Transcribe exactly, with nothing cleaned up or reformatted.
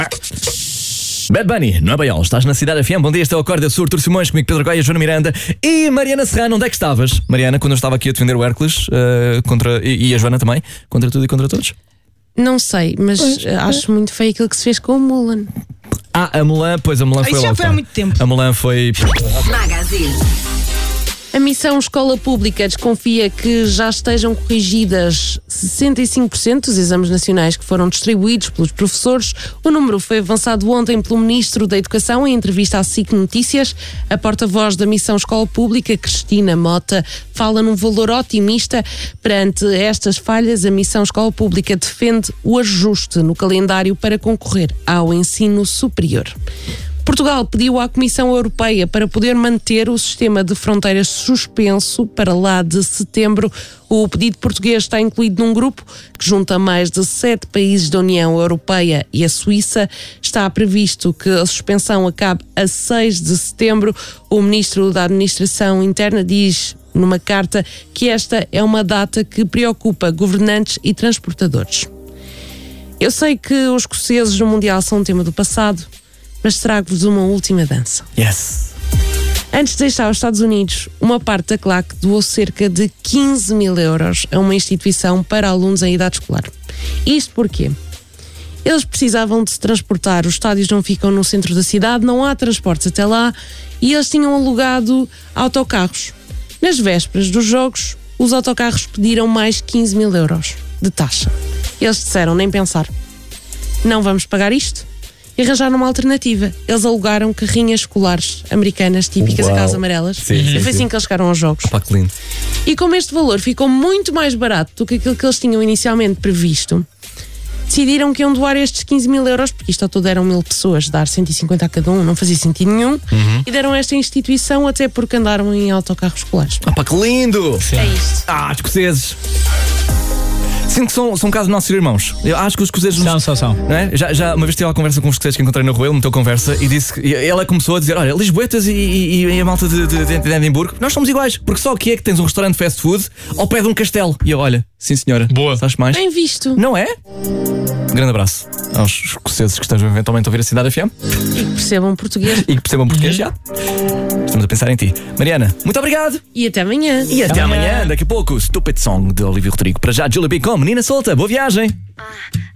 Bad Bunny, não é baiol, estás na Cidade F M. Bom dia, este é o Acorda Sur, Turcio Simões, comigo Pedro Goia, Joana Miranda e Mariana Serrano. Onde é que estavas, Mariana, quando eu estava aqui a defender o Hércules uh, contra, e, e a Joana também, contra tudo e contra todos? Não sei, mas pois, acho é. muito feio aquilo que se fez com o Mulan. Ah, a Mulan, pois a Mulan foi Isso logo, já foi há muito tempo. A Mulan foi... Magazine. A Missão Escola Pública desconfia que já estejam corrigidas sessenta e cinco por cento dos exames nacionais que foram distribuídos pelos professores. O número foi avançado ontem pelo Ministro da Educação em entrevista à S I C Notícias. A porta-voz da Missão Escola Pública, Cristina Mota, fala num valor otimista. Perante estas falhas, a Missão Escola Pública defende o ajuste no calendário para concorrer ao ensino superior. Portugal pediu à Comissão Europeia para poder manter o sistema de fronteiras suspenso para lá de setembro. O pedido português está incluído num grupo que junta mais de sete países da União Europeia e a Suíça. Está previsto que a suspensão acabe a seis de setembro. O Ministro da Administração Interna diz numa carta que esta é uma data que preocupa governantes e transportadores. Eu sei que os escoceses no Mundial são um tema do passado, mas trago-vos uma última dança. Yes! Antes de deixar os Estados Unidos, uma parte da claque doou cerca de quinze mil euros a uma instituição para alunos em idade escolar. Isto porquê? Eles precisavam de se transportar, os estádios não ficam no centro da cidade, não há transportes até lá, e eles tinham alugado autocarros. Nas vésperas dos jogos, os autocarros pediram mais quinze mil euros de taxa. Eles disseram, nem pensar, não vamos pagar isto. E arranjaram uma alternativa. Eles alugaram carrinhas escolares americanas, típicas, Uau. aquelas amarelas. Sim, e sim, foi assim sim. que eles chegaram aos jogos. Opa, que lindo. E como este valor ficou muito mais barato do que aquilo que eles tinham inicialmente previsto, decidiram que iam doar estes quinze mil euros, porque isto ao todo eram mil pessoas, dar cento e cinquenta a cada um, não fazia sentido nenhum, uhum. e deram a esta instituição até porque andaram em autocarros escolares. Opa, que lindo! Sim. É isto. Ah, escoceses! Sinto que são, são um caso de nossos irmãos. Eu acho que os escoceses... São, são, são. Não é? já, já uma vez tive uma conversa com os escoceses que encontrei na rua, ele meteu conversa e disse que... E ela começou a dizer, olha, Lisboetas e, e, e a malta de, de, de Edimburgo, nós somos iguais, porque só aqui é que tens um restaurante fast food ao pé de um castelo. E eu, olha, sim senhora. Boa. Sabes mais? Bem visto. Não é? Um grande abraço aos escoceses que estejam eventualmente a ouvir a Cidade F M. E que percebam português. E que percebam português já. Estamos a pensar em ti. Mariana, muito obrigado. E até amanhã. E até, até amanhã. amanhã. Daqui a pouco, Stupid Song de Olivia Rodrigo. Para já, Julia B com Menina Solta. Boa viagem. Ah.